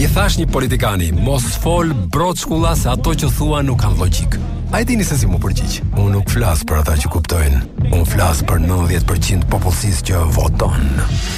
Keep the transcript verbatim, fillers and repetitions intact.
I thash një politikani, mos fol broçkulla se ato që thua nuk kanë logjik. A e dini se si mu përgjigj? Unë nuk flas për ata që kuptojnë. Unë flas për nëntëdhjetë përqind popullsisë që voton.